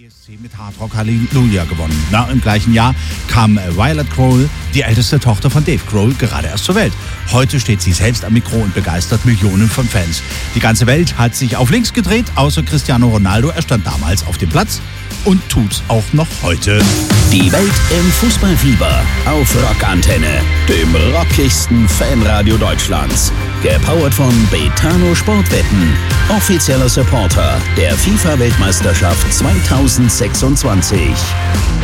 ESC mit Hard Rock Hallelujah gewonnen. Im gleichen Jahr kam Violet Grohl, die älteste Tochter von Dave Grohl, gerade erst zur Welt. Heute steht sie selbst am Mikro und begeistert Millionen von Fans. Die ganze Welt hat sich auf links gedreht, außer Cristiano Ronaldo. Er stand damals auf dem Platz und tut's auch noch heute. Die Welt im Fußballfieber auf Rockantenne, dem rockigsten Fanradio Deutschlands. Gepowert von Betano Sportwetten, offizieller Supporter der FIFA-Weltmeisterschaft 2026.